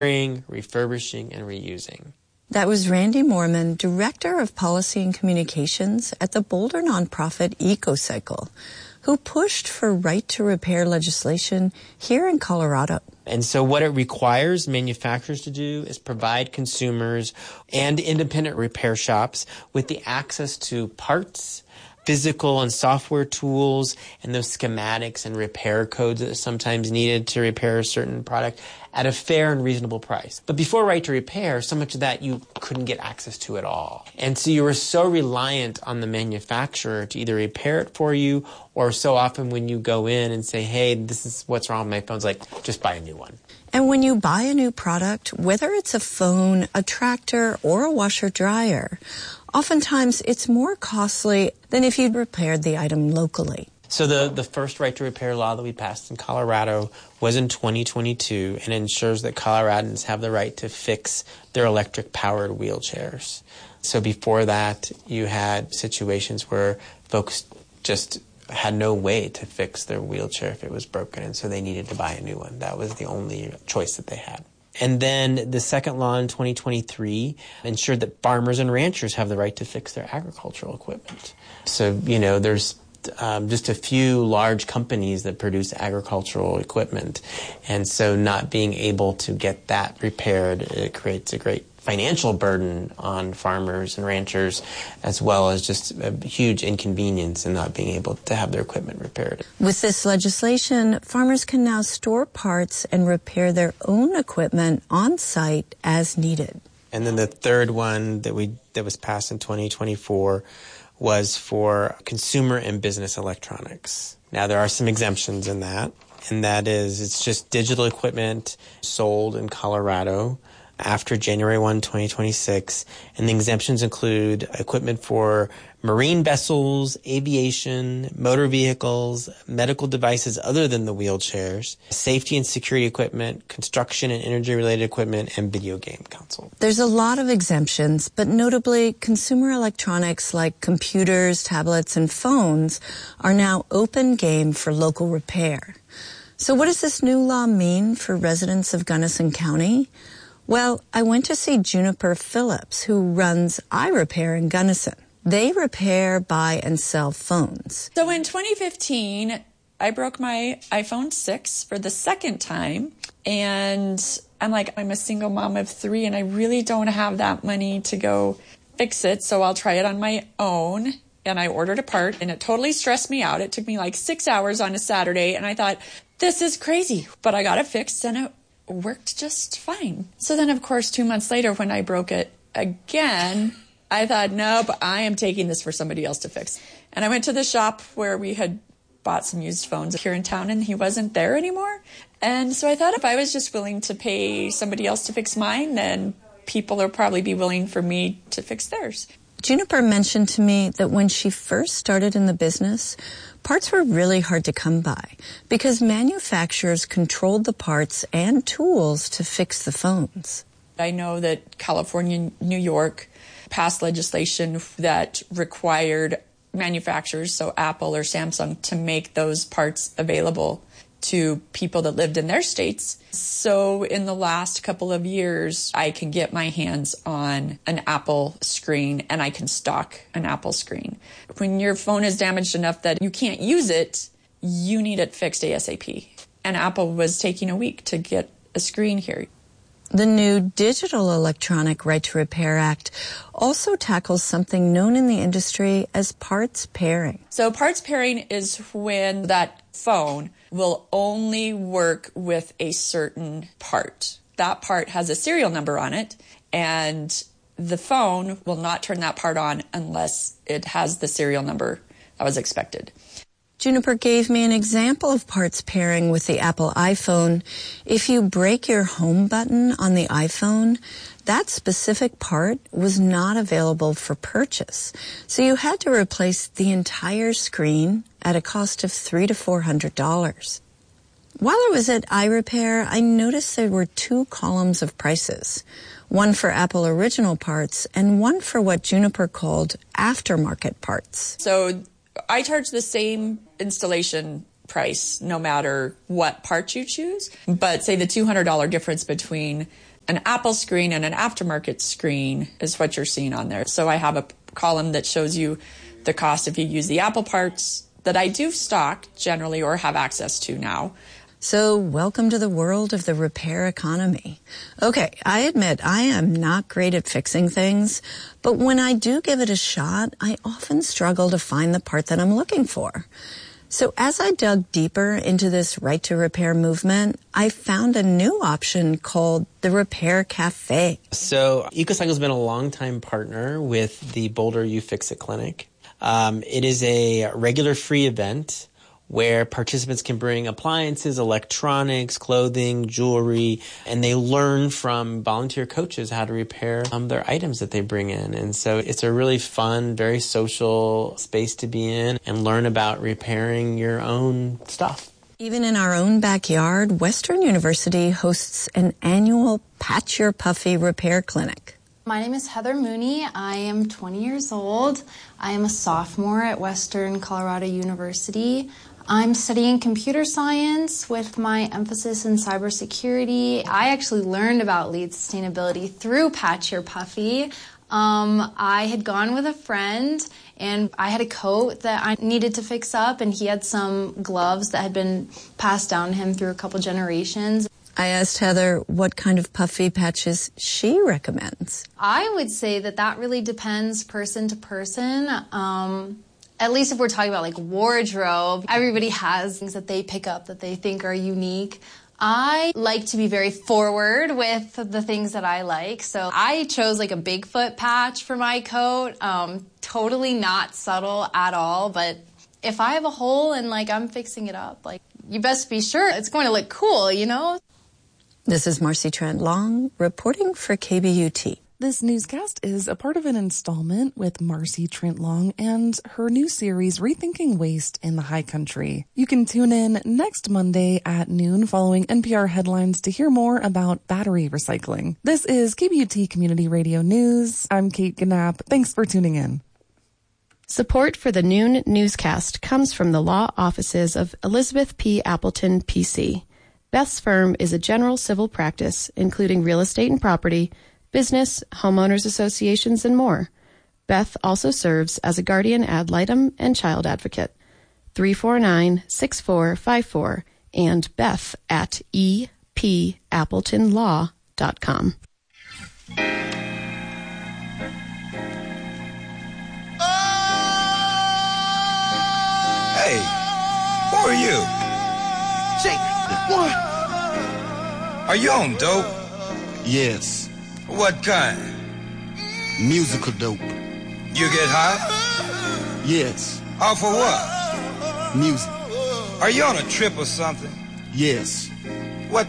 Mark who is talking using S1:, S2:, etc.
S1: refurbishing, and reusing.
S2: That was Randy Moorman, Director of Policy and Communications at the Boulder nonprofit EcoCycle, who pushed for right-to-repair legislation here in Colorado.
S1: And so what it requires manufacturers to do is provide consumers and independent repair shops with the access to parts, physical and software tools, and those schematics and repair codes that are sometimes needed to repair a certain product at a fair and reasonable price. But before right to repair, so much of that you couldn't get access to at all. And so you were so reliant on the manufacturer to either repair it for you, or so often when you go in and say, hey, this is what's wrong with my phone, it's like, just buy a new one.
S2: And when you buy a new product, whether it's a phone, a tractor, or a washer-dryer, oftentimes it's more costly than if you'd repaired the item locally.
S1: So the first right to repair law that we passed in Colorado was in 2022 and ensures that Coloradans have the right to fix their electric-powered wheelchairs. So before that, you had situations where folks just had no way to fix their wheelchair if it was broken, and so they needed to buy a new one. That was the only choice that they had. And then the second law in 2023 ensured that farmers and ranchers have the right to fix their agricultural equipment. So, there's just a few large companies that produce agricultural equipment. And so not being able to get that repaired, it creates a great financial burden on farmers and ranchers, as well as just a huge inconvenience in not being able to have their equipment repaired.
S2: With this legislation, farmers can now store parts and repair their own equipment on site as needed.
S1: And then the third one that was passed in 2024 was for consumer and business electronics. Now, there are some exemptions in that, and that is it's just digital equipment sold in Colorado after January 1, 2026, and the exemptions include equipment for marine vessels, aviation, motor vehicles, medical devices other than the wheelchairs, safety and security equipment, construction and energy-related equipment, and video game consoles.
S2: There's a lot of exemptions, but notably, consumer electronics like computers, tablets, and phones are now open game for local repair. So what does this new law mean for residents of Gunnison County? Well, I went to see Juniper Phillips, who runs iRepair in Gunnison. They repair, buy, and sell phones.
S3: So in 2015, I broke my iPhone 6 for the second time. And I'm a single mom of 3, and I really don't have that money to go fix it. So I'll try it on my own. And I ordered a part, and it totally stressed me out. It took me 6 hours on a Saturday, and I thought, this is crazy. But I got it fixed, and it worked just fine. So then, of course, 2 months later, when I broke it again, I thought, nope, I am taking this for somebody else to fix. And I went to the shop where we had bought some used phones here in town, and he wasn't there anymore. And so I thought if I was just willing to pay somebody else to fix mine, then people will probably be willing for me to fix theirs.
S2: Juniper mentioned to me that when she first started in the business, parts were really hard to come by because manufacturers controlled the parts and tools to fix the phones.
S3: I know that California and New York passed legislation that required manufacturers, so Apple or Samsung, to make those parts available to people that lived in their states. So in the last couple of years, I can get my hands on an Apple screen and I can stock an Apple screen. When your phone is damaged enough that you can't use it, you need it fixed ASAP. And Apple was taking a week to get a screen here.
S2: The new Digital Electronic Right to Repair Act also tackles something known in the industry as parts pairing.
S3: So parts pairing is when that phone will only work with a certain part. That part has a serial number on it, and the phone will not turn that part on unless it has the serial number that was expected.
S2: Juniper gave me an example of parts pairing with the Apple iPhone. If you break your home button on the iPhone, that specific part was not available for purchase. So you had to replace the entire screen at a cost of $300 to $400. While I was at iRepair, I noticed there were 2 columns of prices, one for Apple original parts and one for what Juniper called aftermarket parts.
S3: So I charge the same installation price no matter what part you choose, but say the $200 difference between An Apple screen and an aftermarket screen is what you're seeing on there. So I have a column that shows you the cost if you use the Apple parts that I do stock generally or have access to now.
S2: So welcome to the world of the repair economy. Okay, I admit I am not great at fixing things, but when I do give it a shot, I often struggle to find the part that I'm looking for. So as I dug deeper into this right to repair movement, I found a new option called the Repair Cafe.
S1: So EcoCycle's been a longtime partner with the Boulder You Fix It Clinic. It is a regular free event where participants can bring appliances, electronics, clothing, jewelry, and they learn from volunteer coaches how to repair their items that they bring in. And so it's a really fun, very social space to be in and learn about repairing your own stuff.
S2: Even in our own backyard, Western University hosts an annual Patch Your Puffy repair clinic.
S4: My name is Heather Mooney. I am 20 years old. I am a sophomore at Western Colorado University. I'm studying computer science with my emphasis in cybersecurity. I actually learned about LEED sustainability through Patch Your Puffy. I had gone with a friend and I had a coat that I needed to fix up, and he had some gloves that had been passed down to him through a couple generations.
S2: I asked Heather what kind of puffy patches she recommends.
S4: I would say that really depends person to person. At least if we're talking about like wardrobe, everybody has things that they pick up that they think are unique. I like to be very forward with the things that I like. So I chose like a Bigfoot patch for my coat. Totally not subtle at all. But if I have a hole and like I'm fixing it up, like you best be sure it's going to look cool, you know?
S2: This is Marcy Trent Long reporting for KBUT.
S5: This newscast is a part of an installment with Marcy Trent Long and her new series, Rethinking Waste in the High Country. You can tune in next Monday at noon following NPR headlines to hear more about battery recycling. This is KBUT Community Radio News. I'm Kate Gnapp. Thanks for tuning in.
S6: Support for the noon newscast comes from the law offices of Elizabeth P. Appleton, PC. Beth's firm is a general civil practice, including real estate and property, business, homeowners associations, and more. Beth also serves as a guardian ad litem and child advocate. 349-6454 and Beth at epappletonlaw.com.
S7: Hey, who are you?
S8: Jake, what?
S7: Are you on dope?
S8: Yes.
S7: What kind?
S8: Musical dope.
S7: You get high?
S8: Yes.
S7: Off of what?
S8: Music.
S7: Are you on a trip or something?
S8: Yes.